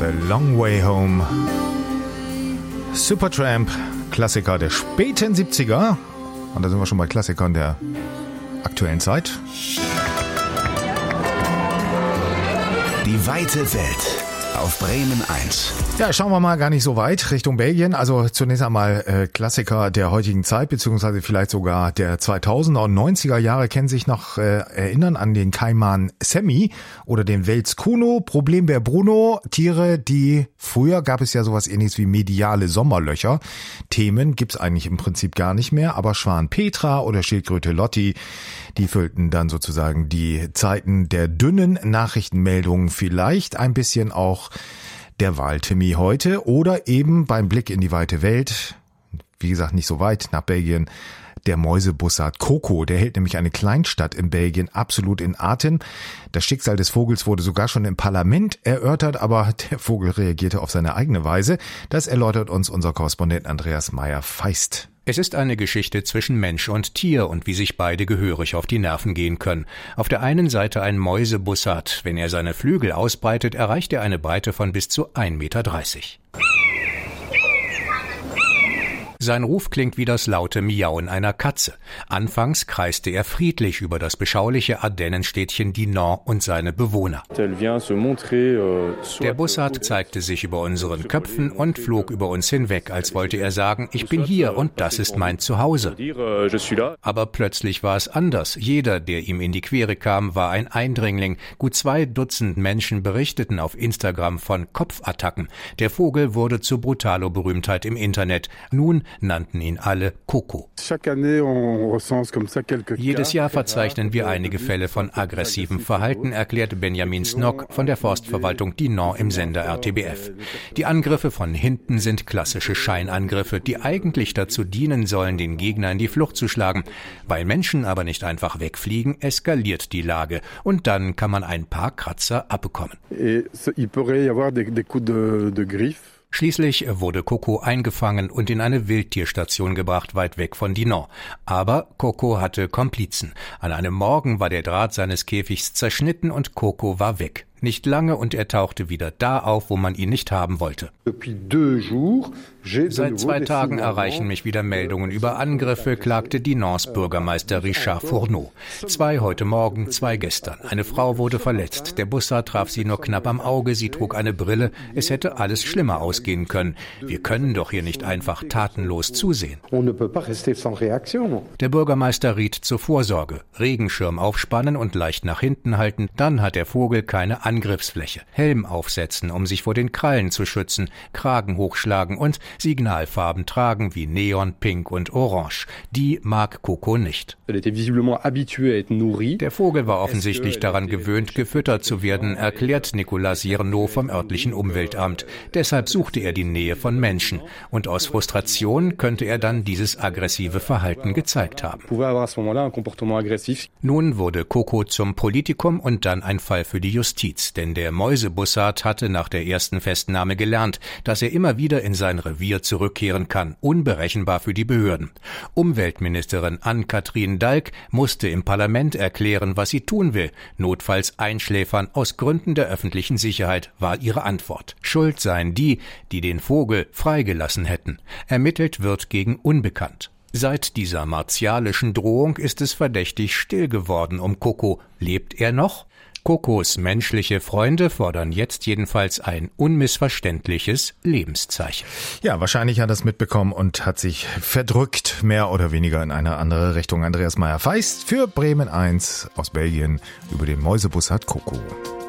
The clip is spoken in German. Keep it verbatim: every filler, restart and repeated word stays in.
The Long Way Home. Supertramp, Klassiker der späten siebziger. Und da sind wir schon bei Klassikern der aktuellen Zeit. Die weite Welt auf Bremen eins. Ja, schauen wir mal gar nicht so weit Richtung Belgien. Also zunächst einmal äh, Klassiker der heutigen Zeit, beziehungsweise vielleicht sogar der zweitausender und neunziger Jahre, kennen sich noch äh, erinnern an den Kaiman Sammy oder den Wels Kuno, Problembär Bruno, Tiere, die früher gab es ja sowas ähnliches wie mediale Sommerlöcher. Themen gibt's eigentlich im Prinzip gar nicht mehr, aber Schwan Petra oder Schildkröte Lotti, die füllten dann sozusagen die Zeiten der dünnen Nachrichtenmeldungen, vielleicht ein bisschen auch der Wahltimmy heute oder eben beim Blick in die weite Welt, wie gesagt nicht so weit nach Belgien, der Mäusebussard Coco, der hält nämlich eine Kleinstadt in Belgien absolut in Atem. Das Schicksal des Vogels wurde sogar schon im Parlament erörtert, aber der Vogel reagierte auf seine eigene Weise. Das erläutert uns unser Korrespondent Andreas Meyer-Feist. Es ist eine Geschichte zwischen Mensch und Tier und wie sich beide gehörig auf die Nerven gehen können. Auf der einen Seite ein Mäusebussard. Wenn er seine Flügel ausbreitet, erreicht er eine Breite von bis zu ein Meter dreißig. Sein Ruf klingt wie das laute Miauen einer Katze. Anfangs kreiste er friedlich über das beschauliche Ardennenstädtchen Dinant und seine Bewohner. Der Bussard zeigte sich über unseren Köpfen und flog über uns hinweg, als wollte er sagen, ich bin hier und das ist mein Zuhause. Aber plötzlich war es anders. Jeder, der ihm in die Quere kam, war ein Eindringling. Gut zwei Dutzend Menschen berichteten auf Instagram von Kopfattacken. Der Vogel wurde zur Brutalo-Berühmtheit im Internet. Nun nannten ihn alle Coco. Jedes Jahr verzeichnen wir einige Fälle von aggressivem Verhalten, erklärt Benjamin Snock von der Forstverwaltung Dinant im Sender R T B F. Die Angriffe von hinten sind klassische Scheinangriffe, die eigentlich dazu dienen sollen, den Gegner in die Flucht zu schlagen. Weil Menschen aber nicht einfach wegfliegen, eskaliert die Lage und dann kann man ein paar Kratzer abbekommen. Schließlich wurde Coco eingefangen und in eine Wildtierstation gebracht, weit weg von Dinant. Aber Coco hatte Komplizen. An einem Morgen war der Draht seines Käfigs zerschnitten und Coco war weg. Nicht lange und er tauchte wieder da auf, wo man ihn nicht haben wollte. Seit zwei Tagen erreichen mich wieder Meldungen über Angriffe, klagte Dinants Bürgermeister Richard Fourneau. Zwei heute Morgen, zwei gestern. Eine Frau wurde verletzt. Der Bussard traf sie nur knapp am Auge. Sie trug eine Brille. Es hätte alles schlimmer ausgehen können. Wir können doch hier nicht einfach tatenlos zusehen. Der Bürgermeister riet zur Vorsorge. Regenschirm aufspannen und leicht nach hinten halten. Dann hat der Vogel keine Angriffsfläche. Helm aufsetzen, um sich vor den Krallen zu schützen, Kragen hochschlagen und Signalfarben tragen wie Neon, Pink und Orange. Die mag Coco nicht. Der Vogel war offensichtlich daran gewöhnt, gefüttert zu werden, erklärt Nicolas Girnaud vom örtlichen Umweltamt. Deshalb suchte er die Nähe von Menschen. Und aus Frustration könnte er dann dieses aggressive Verhalten gezeigt haben. Nun wurde Coco zum Politikum und dann ein Fall für die Justiz. Denn der Mäusebussard hatte nach der ersten Festnahme gelernt, dass er immer wieder in sein Revier zurückkehren kann, unberechenbar für die Behörden. Umweltministerin Ann-Kathrin Dalk musste im Parlament erklären, was sie tun will. Notfalls einschläfern aus Gründen der öffentlichen Sicherheit, war ihre Antwort. Schuld seien die, die den Vogel freigelassen hätten. Ermittelt wird gegen Unbekannt. Seit dieser martialischen Drohung ist es verdächtig still geworden um Coco. Lebt er noch? Cocos menschliche Freunde fordern jetzt jedenfalls ein unmissverständliches Lebenszeichen. Ja, wahrscheinlich hat er es mitbekommen und hat sich verdrückt, mehr oder weniger in eine andere Richtung. Andreas Meyer-Feist für Bremen eins aus Belgien über den Mäusebussard Coco.